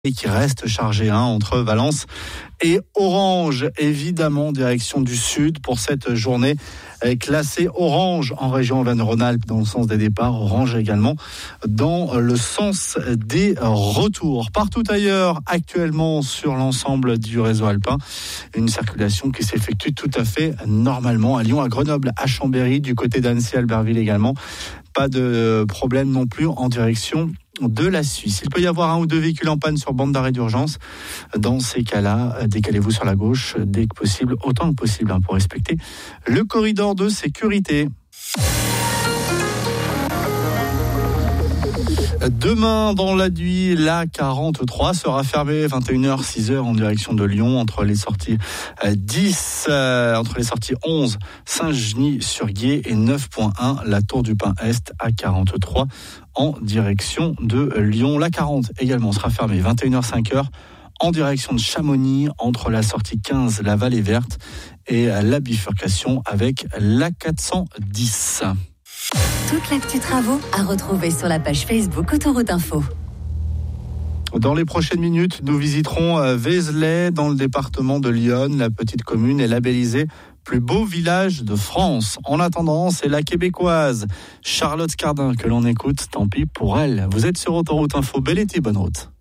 et qui reste chargé entre Valence et Orange, évidemment direction du sud pour cette journée classée orange en région Auvergne-Rhône-Alpes dans le sens des départs, orange également dans le sens des retours. Partout ailleurs actuellement sur l'ensemble du réseau alpin, une circulation qui s'effectue tout à fait normalement à Lyon, à Grenoble, à Chambéry, du côté d'Annecy, Albertville également. Pas de problème non plus en direction de la Suisse. Il peut y avoir un ou deux véhicules en panne sur bande d'arrêt d'urgence. Dans ces cas-là, décalez-vous sur la gauche dès que possible, autant que possible pour respecter le corridor de sécurité. Demain, dans la nuit, la 43 sera fermée 21h, 6h en direction de Lyon entre les sorties 11 Saint-Genis-sur-Guiers et 9.1 la Tour du Pin Est à 43 en direction de Lyon. La 40 également sera fermée 21h, 5h en direction de Chamonix entre la sortie 15 la Vallée Verte et la bifurcation avec la 410. Toute l'actu travaux à retrouver sur la page Facebook Autoroute Info. Dans les prochaines minutes, nous visiterons Vézelay dans le département de l'Yonne. La petite commune est labellisée plus beau village de France. En attendant, c'est la québécoise Charlotte Cardin que l'on écoute. Tant pis pour elle. Vous êtes sur Autoroute Info. Bel été, bonne route.